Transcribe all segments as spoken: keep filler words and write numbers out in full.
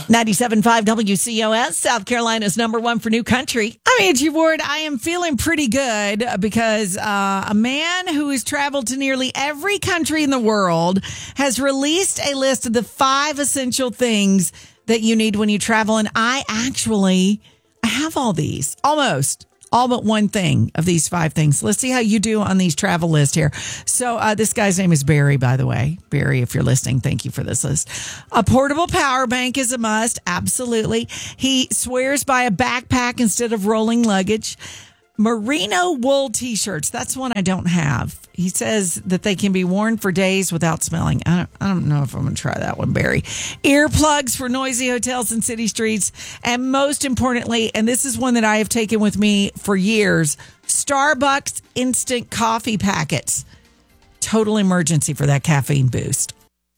ninety-seven point five W C O S, South Carolina's number one for new country. I'm Angie Ward. I am feeling pretty good because uh, a man who has traveled to nearly every country in the world has released a list of the five essential things that you need when you travel. And I actually I have all these, almost. All but one thing of these five things. Let's see how you do on these travel lists here. So uh, this guy's name is Barry, by the way. Barry, if you're listening, thank you for this list. A portable power bank is a must. Absolutely. He swears by a backpack instead of rolling luggage. Merino wool T-shirts. That's one I don't have. He says that they can be worn for days without smelling. I don't, I don't know if I'm going to try that one, Barry. Earplugs for noisy hotels and city streets. And most importantly, and this is one that I have taken with me for years, Starbucks instant coffee packets. Total emergency for that caffeine boost.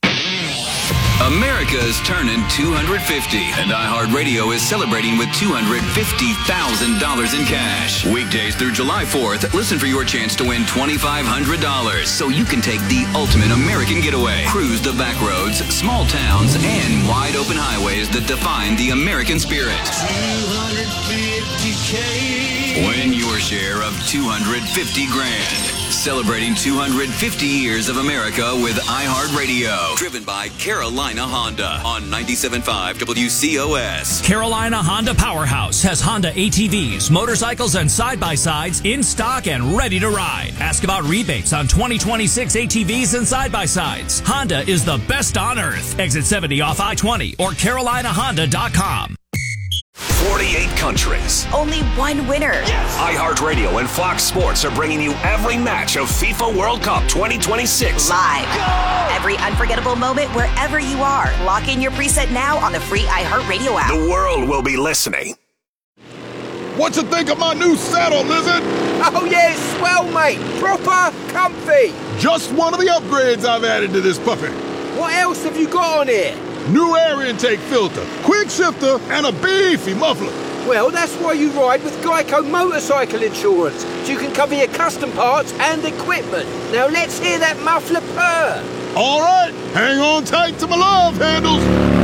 America is turning two hundred fifty, and iHeartRadio is celebrating with two hundred fifty thousand dollars in cash. Weekdays through July fourth, listen for your chance to win twenty-five hundred dollars so you can take the ultimate American getaway. Cruise the back roads, small towns, and wide open highways that define the American spirit. two hundred fifty K. Win your share of two hundred fifty grand. Celebrating two hundred fifty years of America with iHeartRadio. Driven by Carolina Honda on ninety-seven point five W C O S. Carolina Honda Powerhouse has Honda A T Vs, motorcycles, and side-by-sides in stock and ready to ride. Ask about rebates on twenty twenty-six A T Vs and side-by-sides. Honda is the best on earth. Exit seventy off I twenty or carolina honda dot com. forty-eight countries. Only one winner. Yes. iHeartRadio and Fox Sports are bringing you every match of FIFA World Cup twenty twenty-six. Live. Go! Every unforgettable moment wherever you are. Lock in your preset now on the free iHeartRadio app. The world will be listening. What you think of my new saddle, Lizard? Oh, yeah, it's swell, mate. Proper comfy. Just one of the upgrades I've added to this puppy. What else have you got on here? New air intake filter, quick shifter, and a beefy muffler. Well, that's why you ride with Geico Motorcycle Insurance, so you can cover your custom parts and equipment. Now let's hear that muffler purr. All right, hang on tight to my love handles.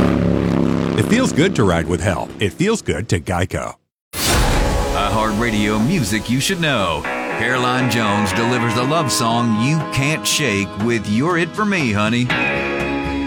It feels good to ride with help. It feels good to Geico. iHeartRadio music you should know. Caroline Jones delivers a love song you can't shake with You're It For Me, Honey.